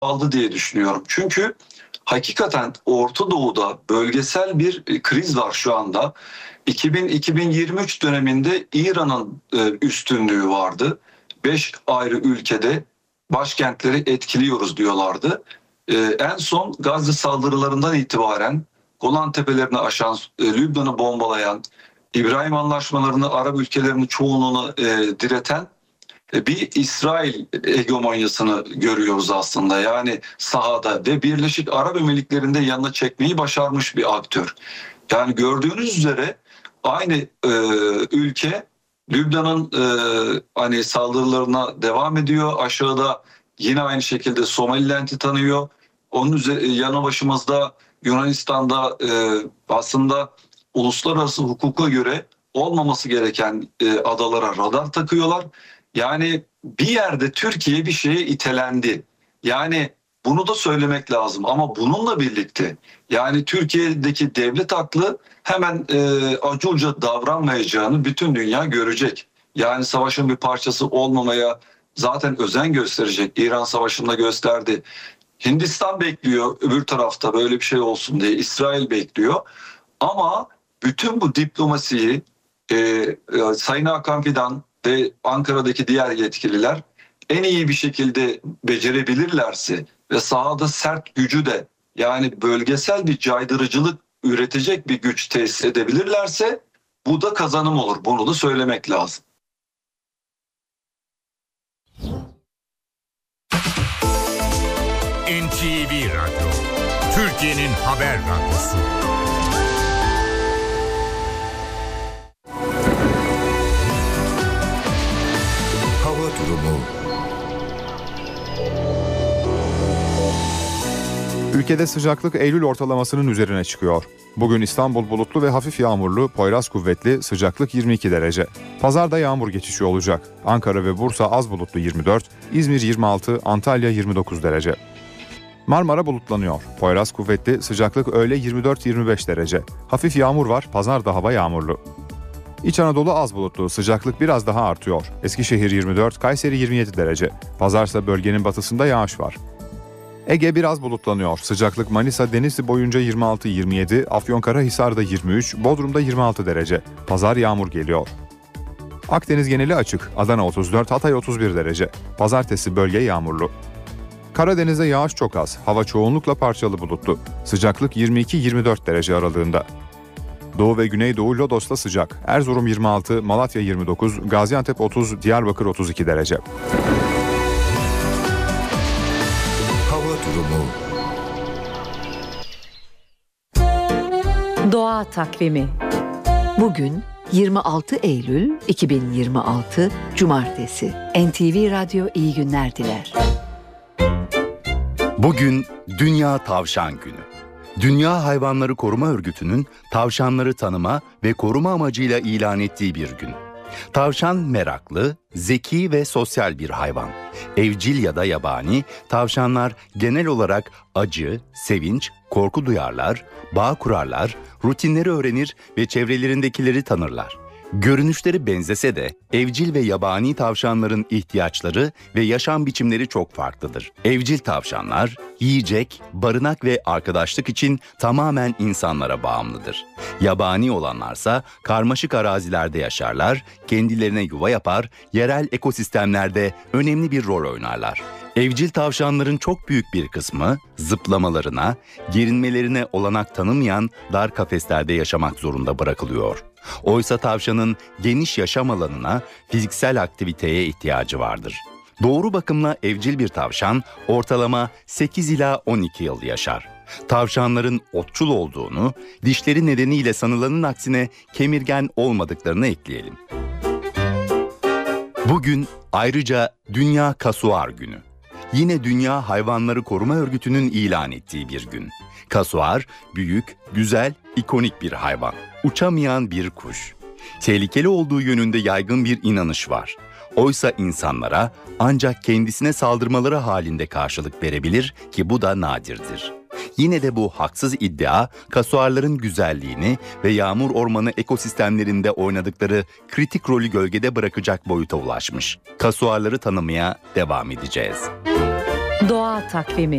aldı diye düşünüyorum. Çünkü hakikaten Orta Doğu'da bölgesel bir kriz var şu anda. 2023 döneminde İran'ın üstünlüğü vardı. 5 ayrı ülkede başkentleri etkiliyoruz diyorlardı. En son Gazze saldırılarından itibaren Golan Tepelerini aşan, Lübnan'ı bombalayan, İbrahim Anlaşmalarını, Arap ülkelerinin çoğunluğunu direten bir İsrail hegemonyasını görüyoruz aslında. Yani sahada ve Birleşik Arap Emirlikleri'nde yanına çekmeyi başarmış bir aktör. Yani gördüğünüz üzere aynı ülke Lübnan'ın hani saldırılarına devam ediyor. Aşağıda yine aynı şekilde Somaliland'i tanıyor. Onun yanı başımızda Yunanistan'da aslında uluslararası hukuka göre olmaması gereken adalara radar takıyorlar. Yani bir yerde Türkiye bir şeye itelendi. Yani bunu da söylemek lazım ama bununla birlikte yani Türkiye'deki devlet aklı hemen acuca davranmayacağını bütün dünya görecek. Yani savaşın bir parçası olmamaya zaten özen gösterecek. İran Savaşı'nda gösterdi. Hindistan bekliyor öbür tarafta böyle bir şey olsun diye. İsrail bekliyor. Ama bütün bu diplomasiyi Sayın Hakan Fidan ve Ankara'daki diğer yetkililer en iyi bir şekilde becerebilirlerse ve sahada sert gücü de yani bölgesel bir caydırıcılık üretecek bir güç tesis edebilirlerse bu da kazanım olur. Bunu da söylemek lazım. NTV Radyo, Türkiye'nin haber radyosu. Hava durumu. Ülkede sıcaklık Eylül ortalamasının üzerine çıkıyor. Bugün İstanbul bulutlu ve hafif yağmurlu, Poyraz kuvvetli, sıcaklık 22 derece. Pazarda yağmur geçişi olacak. Ankara ve Bursa az bulutlu 24, İzmir 26, Antalya 29 derece. Marmara bulutlanıyor. Poyraz kuvvetli, sıcaklık öğle 24-25 derece. Hafif yağmur var, pazarda hava yağmurlu. İç Anadolu az bulutlu, sıcaklık biraz daha artıyor. Eskişehir 24, Kayseri 27 derece. Pazarsa bölgenin batısında yağış var. Ege biraz bulutlanıyor. Sıcaklık Manisa, Denizli boyunca 26-27, Afyonkarahisar'da 23, Bodrum'da 26 derece. Pazar yağmur geliyor. Akdeniz geneli açık. Adana 34, Hatay 31 derece. Pazartesi bölge yağmurlu. Karadeniz'de yağış çok az. Hava çoğunlukla parçalı bulutlu. Sıcaklık 22-24 derece aralığında. Doğu ve Güneydoğu Lodos'ta sıcak. Erzurum 26, Malatya 29, Gaziantep 30, Diyarbakır 32 derece. Hava durumu. Doğa takvimi. Bugün 26 Eylül 2026 Cumartesi. NTV Radyo iyi günler diler. Bugün Dünya Tavşan Günü. Dünya Hayvanları Koruma Örgütü'nün tavşanları tanıma ve koruma amacıyla ilan ettiği bir gün. Tavşan meraklı, zeki ve sosyal bir hayvan. Evcil ya da yabani, tavşanlar genel olarak acı, sevinç, korku duyarlar, bağ kurarlar, rutinleri öğrenir ve çevrelerindekileri tanırlar. Görünüşleri benzese de evcil ve yabani tavşanların ihtiyaçları ve yaşam biçimleri çok farklıdır. Evcil tavşanlar yiyecek, barınak ve arkadaşlık için tamamen insanlara bağımlıdır. Yabani olanlarsa karmaşık arazilerde yaşarlar, kendilerine yuva yapar, yerel ekosistemlerde önemli bir rol oynarlar. Evcil tavşanların çok büyük bir kısmı zıplamalarına, gerinmelerine olanak tanımayan dar kafeslerde yaşamak zorunda bırakılıyor. Oysa tavşanın geniş yaşam alanına, fiziksel aktiviteye ihtiyacı vardır. Doğru bakımla evcil bir tavşan ortalama 8 ila 12 yıl yaşar. Tavşanların otçul olduğunu, dişleri nedeniyle sanılanın aksine kemirgen olmadıklarını ekleyelim. Bugün ayrıca Dünya Kasuar Günü. Yine Dünya Hayvanları Koruma Örgütü'nün ilan ettiği bir gün. Kasuar, büyük, güzel, ikonik bir hayvan. Uçamayan bir kuş. Tehlikeli olduğu yönünde yaygın bir inanış var. Oysa insanlara ancak kendisine saldırmaları halinde karşılık verebilir ki bu da nadirdir. Yine de bu haksız iddia, kasuarların güzelliğini ve yağmur ormanı ekosistemlerinde oynadıkları kritik rolü gölgede bırakacak boyuta ulaşmış. Kasuarları tanımaya devam edeceğiz. Doğa takvimi